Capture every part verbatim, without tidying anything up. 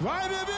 Vai, bebê!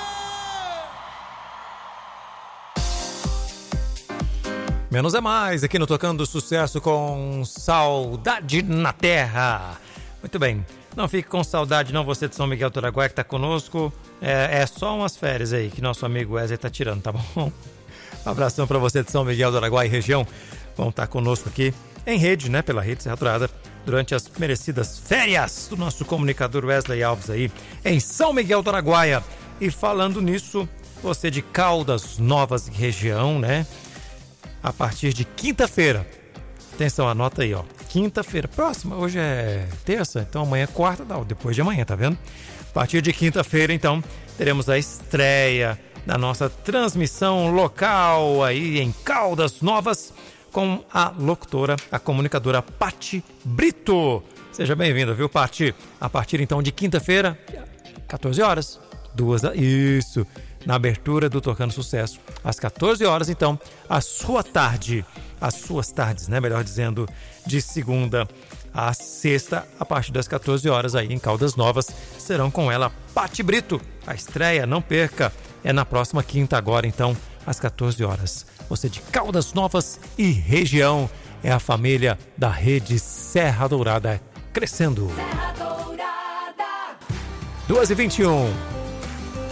Menos é mais, aqui no Tocando Sucesso com Saudade na Terra. Muito bem, não fique com saudade não, você de São Miguel do Araguaia que está conosco. É, é só umas férias aí que nosso amigo Wesley está tirando, tá bom? Um abração para você de São Miguel do Araguaia e região. Vão estar conosco aqui em rede, né, pela Rede Serra Dourada, durante as merecidas férias do nosso comunicador Wesley Alves aí, em São Miguel do Araguaia. E falando nisso, você de Caldas Novas região, né, a partir de quinta-feira, atenção, anota aí, ó, quinta-feira próxima, hoje é terça, então amanhã é quarta, não, depois de amanhã, tá vendo? A partir de quinta-feira, então, teremos a estreia da nossa transmissão local aí em Caldas Novas, com a locutora, a comunicadora Pati Brito. Seja bem-vinda, viu, Pati? A partir então de quinta-feira, quatorze horas, duas da... Isso, na abertura do Tocando Sucesso, às quatorze horas, então, a sua tarde, as suas tardes, né, melhor dizendo, de segunda a sexta, a partir das quatorze horas aí em Caldas Novas, serão com ela Pati Brito. A estreia, não perca, é na próxima quinta agora, então, às quatorze horas. Você de Caldas Novas e região, é a família da Rede Serra Dourada crescendo. Serra Dourada. duas e vinte e um.